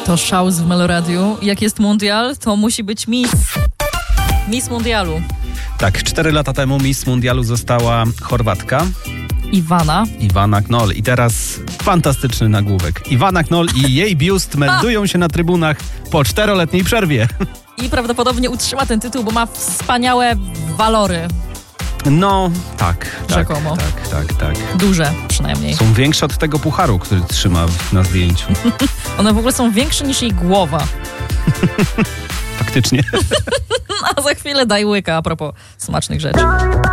To Szaus w Meloradiu. Jak jest mundial, to musi być Miss Mundialu. Tak, 4 lata temu Miss Mundialu została Chorwatka. Iwana Knoll. I teraz fantastyczny nagłówek. Iwana Knoll i jej biust meldują się na trybunach po 4-letniej przerwie. I prawdopodobnie utrzyma ten tytuł, bo ma wspaniałe walory. No, tak. Rzekomo. Tak. Duże przynajmniej. Są większe od tego pucharu, który trzyma na zdjęciu. One w ogóle są większe niż jej głowa. Faktycznie. A za chwilę daj łyka a propos smacznych rzeczy.